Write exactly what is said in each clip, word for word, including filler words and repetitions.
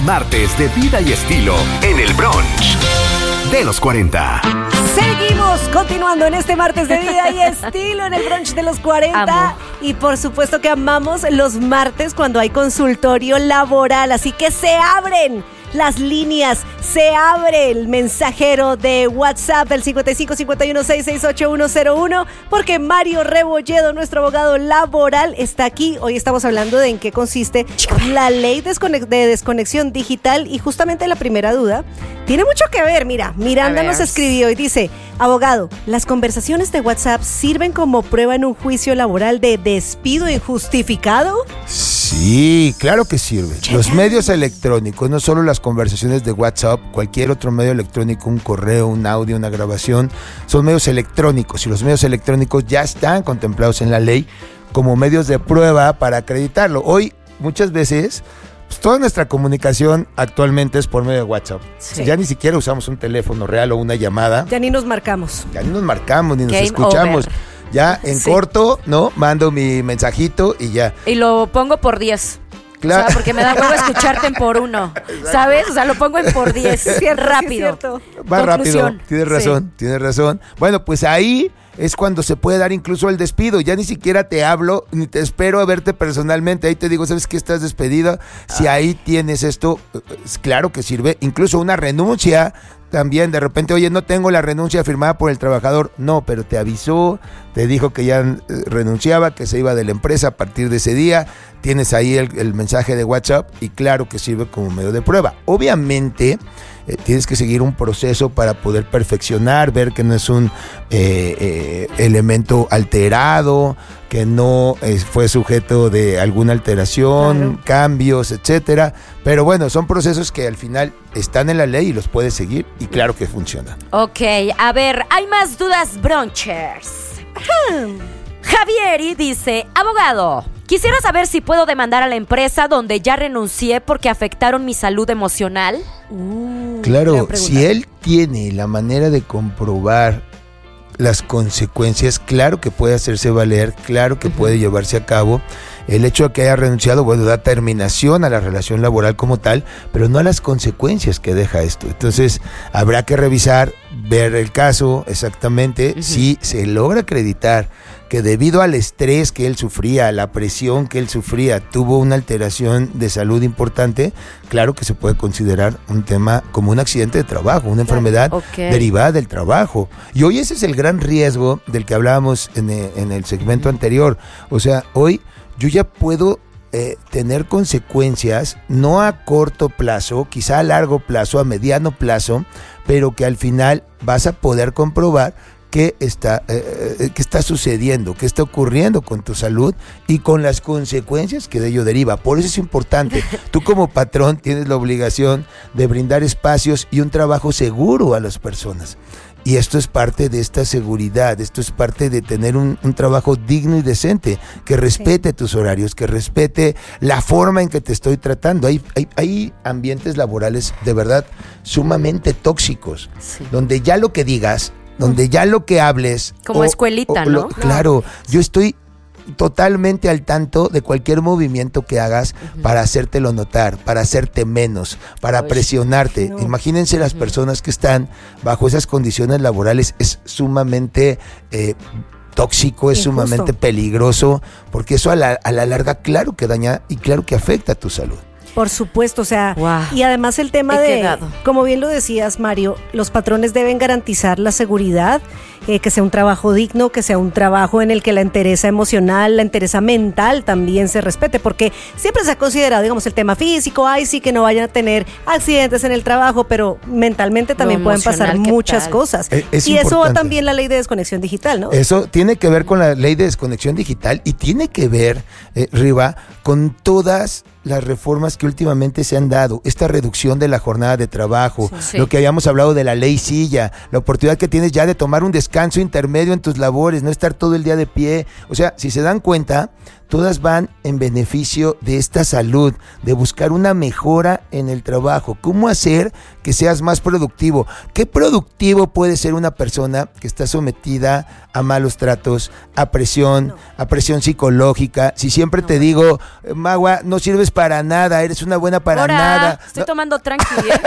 Martes de vida y estilo en el brunch de los cuarenta. Seguimos continuando en este martes de vida y estilo en el brunch de los cuarenta. Amo. Y por supuesto que amamos los martes cuando hay consultorio laboral. Así que se abren las líneas, se abre el mensajero de WhatsApp del cincuenta y cinco cincuenta y uno sesenta y seis ochenta y uno cero uno, porque Mario Rebolledo, nuestro abogado laboral, está aquí. Hoy estamos hablando de en qué consiste la ley desconex- de desconexión digital, y justamente la primera duda tiene mucho que ver. Mira, Miranda nos escribió y dice: abogado, ¿las conversaciones de WhatsApp sirven como prueba en un juicio laboral de despido injustificado? Sí, claro que sirve. Los medios electrónicos, no solo las conversaciones de WhatsApp, cualquier otro medio electrónico, un correo, un audio, una grabación, son medios electrónicos, y los medios electrónicos ya están contemplados en la ley como medios de prueba para acreditarlo. Hoy, muchas veces, pues, toda nuestra comunicación actualmente es por medio de WhatsApp. Sí. Ya ni siquiera usamos un teléfono real o una llamada. Ya ni nos marcamos. Ya ni nos marcamos, ni nos Game escuchamos. over. Ya en Sí. corto, ¿no? Mando mi mensajito y ya. Y lo pongo por diez. Claro. O sea, porque me da huevo escucharte en por uno. ¿Sabes? O sea, lo pongo en por diez. Cierto, Rápido. sí, cierto. Va Conclusión. rápido, tienes razón, sí. tienes razón. Bueno, pues ahí es cuando se puede dar incluso el despido. Ya ni siquiera te hablo, ni te espero a verte personalmente. Ahí te digo, ¿sabes qué? Estás despedida. Si ahí tienes esto, es claro que sirve. Incluso una renuncia también, de repente, oye, no tengo la renuncia firmada por el trabajador. No, pero te avisó, te dijo que ya eh, renunciaba, que se iba de la empresa a partir de ese día. Tienes ahí el, el mensaje de WhatsApp y claro que sirve como medio de prueba. Obviamente, eh, tienes que seguir un proceso para poder perfeccionar, ver que no es un eh, eh, elemento alterado, que no eh, fue sujeto de alguna alteración, Claro. cambios, etcétera. Pero bueno, son procesos que al final están en la ley y los puedes seguir y claro que funciona. Ok, a ver, hay más dudas brunchers. Javieri dice: abogado, quisiera saber si puedo demandar a la empresa donde ya renuncié porque afectaron mi salud emocional. Uh, Claro, gran pregunta. si él tiene la manera de comprobar las consecuencias, claro que puede hacerse valer, claro que puede llevarse a cabo. El hecho de que haya renunciado, bueno, da terminación a la relación laboral como tal, pero no a las consecuencias que deja esto. Entonces, habrá que revisar, ver el caso exactamente, uh-huh. Si se logra acreditar que debido al estrés que él sufría, a la presión que él sufría, tuvo una alteración de salud importante, claro que se puede considerar un tema como un accidente de trabajo, una enfermedad Okay. derivada del trabajo. Y hoy ese es el gran riesgo del que hablábamos en el, en el segmento anterior. O sea, hoy yo ya puedo eh, tener consecuencias, no a corto plazo, quizá a largo plazo, a mediano plazo, pero que al final vas a poder comprobar qué está, eh, qué está sucediendo, qué está ocurriendo con tu salud y con las consecuencias que de ello deriva. Por eso es importante. Tú como patrón tienes la obligación de brindar espacios y un trabajo seguro a las personas. Y esto es parte de esta seguridad, esto es parte de tener un, un trabajo digno y decente, que respete sí. tus horarios, que respete la forma en que te estoy tratando. Hay, hay, hay ambientes laborales de verdad sumamente tóxicos, sí. donde ya lo que digas, donde ya lo que hables... Como o, escuelita, o, ¿no? Lo, claro, yo estoy totalmente al tanto de cualquier movimiento que hagas uh-huh. para hacértelo notar, para hacerte menos, para Uy, presionarte. No. Imagínense las uh-huh. personas que están bajo esas condiciones laborales, es sumamente eh, tóxico, es Injusto. sumamente peligroso, porque eso a la, a la larga claro que daña y claro que afecta a tu salud. Por supuesto, o sea, wow. y además el tema He de, quedado. como bien lo decías, Mario, los patrones deben garantizar la seguridad, eh, que sea un trabajo digno, que sea un trabajo en el que la entereza emocional, la entereza mental también se respete, porque siempre se ha considerado, digamos, el tema físico, ay, sí, que no vayan a tener accidentes en el trabajo, pero mentalmente también Lo pueden pasar muchas tal? cosas. Es, es y importante. eso va también la ley de desconexión digital, ¿no? Eso tiene que ver con la ley de desconexión digital y tiene que ver, eh, Riva, con todas las reformas que últimamente se han dado, esta reducción de la jornada de trabajo, sí, sí. lo que habíamos hablado de la ley silla, la oportunidad que tienes ya de tomar un descanso descanso intermedio en tus labores, no estar todo el día de pie. O sea, si se dan cuenta, todas van en beneficio de esta salud, de buscar una mejora en el trabajo. ¿Cómo hacer que seas más productivo? ¿Qué productivo puede ser una persona que está sometida a malos tratos, a presión, no. a presión psicológica? Si siempre no. te digo, Magua, no sirves para nada, eres una buena para Ahora, nada. Estoy no. tomando tranqui, ¿eh?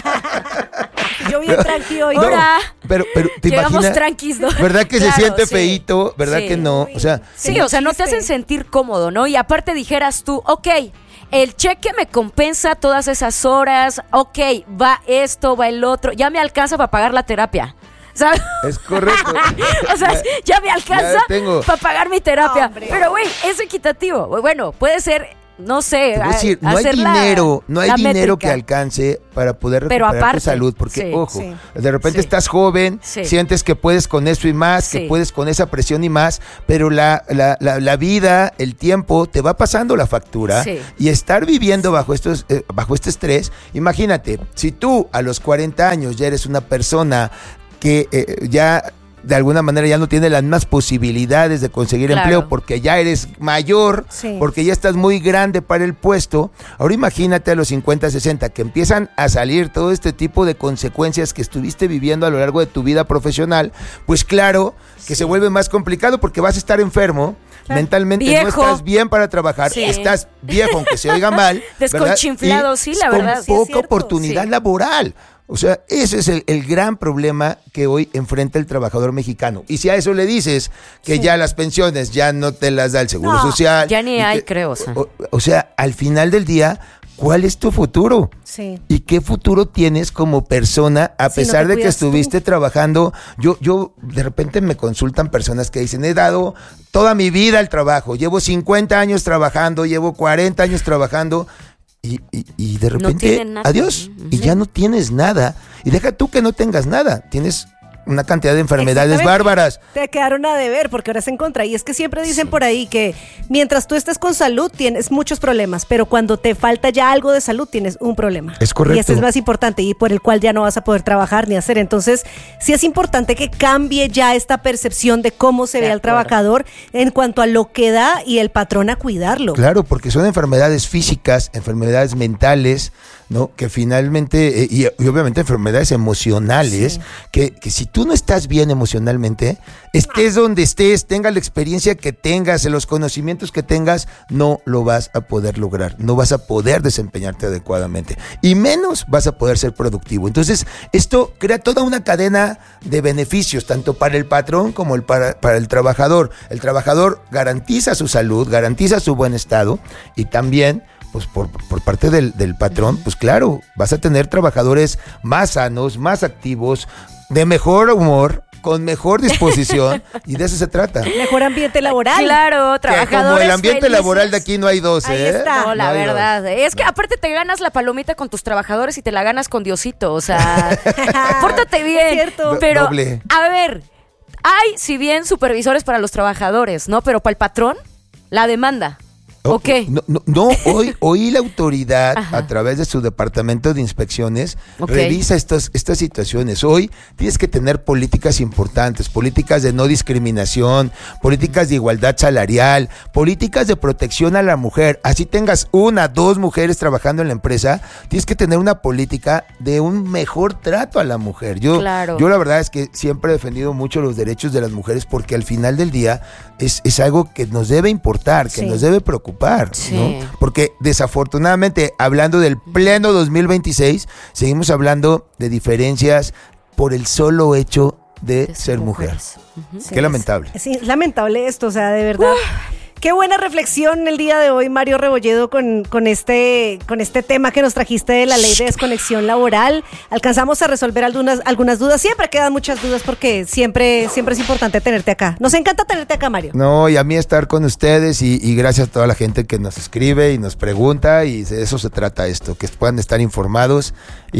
Yo bien tranqui hoy. No, Ahora, pero, pero ¿te llegamos imaginas? tranquis, ¿no? ¿Verdad que Claro, se siente sí. feíto? ¿Verdad Sí. que no? O sea, Sí, o sea, no te hacen sentir cómodo, ¿no? Y aparte dijeras tú, ok, el cheque me compensa todas esas horas, ok, va esto, va el otro, ya me alcanza para pagar la terapia. ¿Sabes? es correcto. O sea, ya me alcanza tengo. para pagar mi terapia. Hombre. Pero, güey, es equitativo. Bueno, puede ser, no sé, Te voy a decir, a- no hay hacer la- dinero, no hay la dinero métrica. que alcance para poder Pero recuperar aparte, tu salud, porque sí, ojo, sí. de repente Sí. estás joven, Sí. sientes que puedes con eso y más, Sí. que puedes con esa presión y más, pero la, la, la, la vida, el tiempo, te va pasando la factura Sí. y estar viviendo bajo estos, eh, bajo este estrés, imagínate, si tú a los cuarenta años ya eres una persona que eh, ya de alguna manera ya no tiene las mismas posibilidades de conseguir Claro. empleo porque ya eres mayor, Sí. porque ya estás muy grande para el puesto. Ahora imagínate a los cincuenta, sesenta, que empiezan a salir todo este tipo de consecuencias que estuviste viviendo a lo largo de tu vida profesional, pues claro que se vuelve más complicado porque vas a estar enfermo, Claro. mentalmente Viejo. no estás bien para trabajar, Sí. estás viejo aunque se oiga mal, ¿verdad? Desconchinflado, Y sí, la con verdad. Sí, es poca cierto. oportunidad Sí. laboral. O sea, ese es el, el gran problema que hoy enfrenta el trabajador mexicano. Y si a eso le dices que Sí. ya las pensiones ya no te las da el Seguro No, Social. ya ni y hay, que- creo, o sea. O, o sea, al final del día, ¿cuál es tu futuro? Sí. ¿Y qué futuro tienes como persona a Si no pesar te de que cuidas tú. estuviste trabajando? Yo, yo, de repente me consultan personas que dicen, he dado toda mi vida al trabajo, llevo cincuenta años trabajando, llevo cuarenta años trabajando. Y, y, y de repente, tienen nada. adiós, y Ujú. ya no tienes nada. Y deja tú que no tengas nada, tienes una cantidad de enfermedades Exactamente. bárbaras. Te quedaron a deber porque ahora es en contra. Y es que siempre dicen por ahí que mientras tú estés con salud tienes muchos problemas, pero cuando te falta ya algo de salud tienes un problema. Es correcto. Y ese es más importante y por el cual ya no vas a poder trabajar ni hacer. Entonces, sí es importante que cambie ya esta percepción de cómo se De ve al acuerdo. trabajador en cuanto a lo que da y el patrón a cuidarlo. Claro, porque son enfermedades físicas, enfermedades mentales, ¿no? Que finalmente, eh, y, y obviamente enfermedades emocionales, Sí. que, que si tú no estás bien emocionalmente, estés donde estés, tengas la experiencia que tengas, los conocimientos que tengas, no lo vas a poder lograr, no vas a poder desempeñarte adecuadamente y menos vas a poder ser productivo. Entonces, esto crea toda una cadena de beneficios, tanto para el patrón como el para, para el trabajador. El trabajador garantiza su salud, garantiza su buen estado y también pues por, por parte del, del patrón, pues claro, vas a tener trabajadores más sanos, más activos, de mejor humor, con mejor disposición, y de eso se trata. Mejor ambiente laboral. Claro, Que trabajadores como el ambiente felices. laboral de aquí no hay dos, Ahí ¿eh? está. No, la hay dos. verdad. Es que aparte te ganas la palomita con tus trabajadores y te la ganas con Diosito. O sea, pórtate bien. Es cierto. Do- Pero, doble. a ver, hay, si bien, supervisores para los trabajadores, ¿no? Pero para el patrón, la demanda. ¿O qué? No, no, no, hoy, hoy la autoridad, Ajá. a través de su departamento de inspecciones, Ok. revisa estos, estas situaciones. Hoy tienes que tener políticas importantes, políticas de no discriminación, políticas de igualdad salarial, políticas de protección a la mujer. Así tengas una, dos mujeres trabajando en la empresa, tienes que tener una política de un mejor trato a la mujer. Yo, Claro. yo la verdad es que siempre he defendido mucho los derechos de las mujeres porque al final del día es, es algo que nos debe importar, que Sí. nos debe preocupar. Sí. ¿No? Porque desafortunadamente, hablando del pleno dos mil veintiséis, seguimos hablando de diferencias por el solo hecho de, De ser mujer. mujeres. Ujú. Sí, Qué es- lamentable. Sí, es lamentable esto, o sea, de verdad. Qué buena reflexión el día de hoy, Mario Rebolledo, con, con, este, con este tema que nos trajiste de la ley de desconexión laboral. Alcanzamos a resolver algunas, algunas dudas. Siempre quedan muchas dudas porque siempre, siempre es importante tenerte acá. Nos encanta tenerte acá, Mario. No, y a mí estar con ustedes y, y gracias a toda la gente que nos escribe y nos pregunta y de eso se trata esto, que puedan estar informados y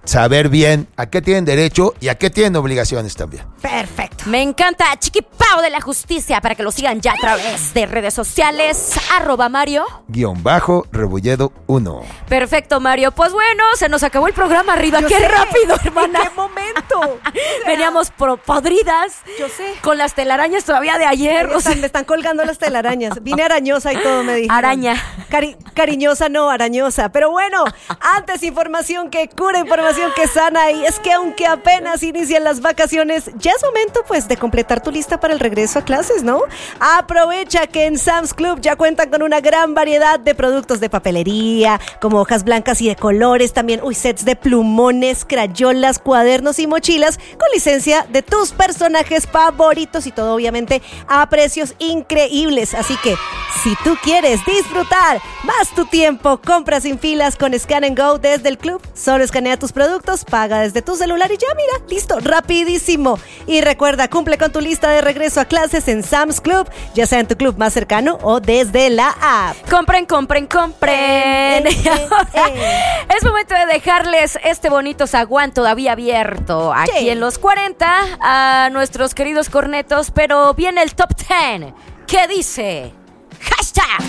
saber bien a qué tienen derecho y a qué tienen obligaciones también. Perfecto. Me encanta Chiquipao de la Justicia para que lo sigan ya a través de redes sociales. Arroba Mario. Guión bajo, Rebolledo uno. Perfecto, Mario. Pues bueno, se nos acabó el programa arriba. Yo ¡Qué sé. rápido, hermana! ¿En qué momento? O sea, Veníamos pro- podridas. Yo sé. Con las telarañas todavía de ayer. Me O sea, están, me están colgando las telarañas. Vine arañosa y todo, me dijeron. Araña. Cari- cariñosa, no, arañosa. Pero bueno, antes información que cura, información que sana. Y es que aunque apenas inician las vacaciones, ya es momento pues de completar tu lista para el regreso a clases, ¿no? Aprovecha que en Sam's Club ya cuentan con una gran variedad de productos de papelería, como hojas blancas y de colores, también, uy, sets de plumones, crayolas, cuadernos y mochilas con licencia de tus personajes favoritos y todo obviamente a precios increíbles. Así que si tú quieres disfrutar más tu tiempo, compra sin filas con Scan and Go desde el club. Solo escanea tus productos, paga desde tu celular y ya, mira, listo, rapidísimo. Y recuerda, cumple con tu lista de regreso a clases en Sam's Club, ya sea en tu club más cercano o desde la app. compren, compren, compren. Eh, eh, eh. Es momento de dejarles este bonito zaguán todavía abierto aquí Sí. en los cuarenta a nuestros queridos cornetos, pero viene el top diez. ¿Qué dice? Hashtag.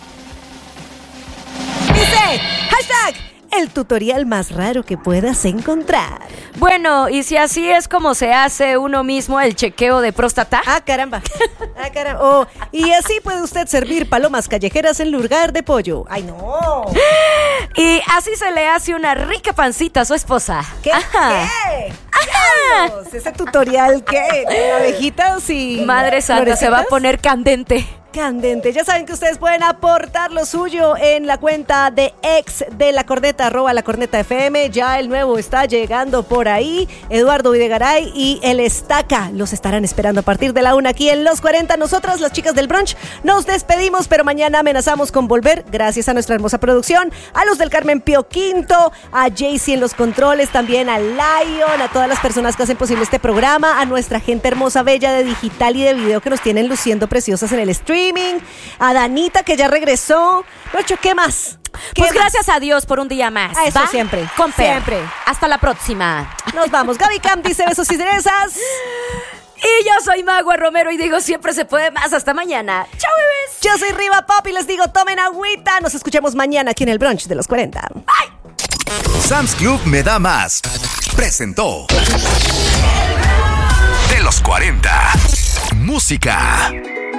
Dice, hashtag, el tutorial más raro que puedas encontrar. Bueno, y si así es como se hace uno mismo el chequeo de próstata. Ah, caramba. Ah, caramba. Oh, y así puede usted servir palomas callejeras en lugar de pollo. Ay, no. Y así se le hace una rica pancita a su esposa. ¿Qué? Ajá. ¿Qué? Diablos, ¿ese tutorial qué? ¿De abejitas y Madre santa, se va a florecitas? poner candente. Candente. Ya saben que ustedes pueden aportar lo suyo en la cuenta de ex de La Corneta, arroba La Corneta F M. Ya el nuevo está llegando por ahí. Eduardo Videgaray y el Estaca los estarán esperando a partir de la una aquí en Los cuarenta. Nosotras, las chicas del brunch, nos despedimos, pero mañana amenazamos con volver, gracias a nuestra hermosa producción, a los del Carmen Pío Quinto, a Jaycee en los controles, también a Lion, a todas las personas que hacen posible este programa, a nuestra gente hermosa, bella de digital y de video que nos tienen luciendo preciosas en el stream. A Danita, que ya regresó. Rocho, ¿qué más? ¿Qué Pues más? gracias a Dios por un día más. A eso ¿va? siempre, Comper. siempre. Hasta la próxima. Nos vamos. Gaby Camp dice besos y cerezas. Y yo soy Magua Romero y digo siempre se puede más. Hasta mañana. Chao, bebés. Yo soy Riva Pop y les digo tomen agüita. Nos escuchamos mañana aquí en el brunch de los cuarenta. Sam's Club me da más. Presentó De los cuarenta. Música.